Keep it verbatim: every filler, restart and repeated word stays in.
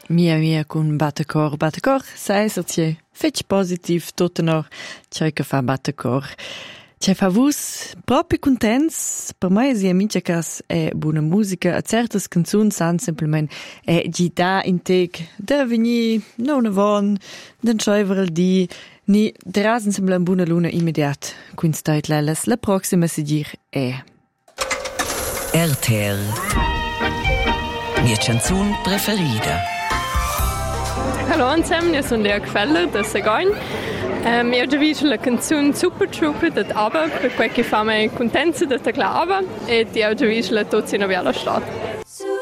Mia mia cun battacor. Battacor, sai sortie. Fetch positiv, tot nor. C'è che fa battacor. C'è fa vus proprio contents. Per me si amici cas è buona musica. A certas canzoni san semplicemente è gita in teg da veni non avon, den schreiver al di, ni derasen sembla una buona luna immediat. Quin stait lelles. La prossima si dir è R T L. Mia canzone preferita. Hallo zusammen, io sono Lea Gfeller da Segoin. Um, io ho già visto la canzone Super Trooper da ABBA, per cui che fa me contenta da quella ABBA, e io ho già visto la Tozzi Novella Stadt.